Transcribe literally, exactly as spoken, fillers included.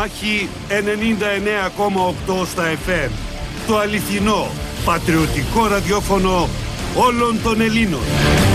Μάχη ενενήντα εννέα κόμμα οκτώ στα εφ εμ. Το αληθινό, πατριωτικό ραδιόφωνο όλων των Ελλήνων.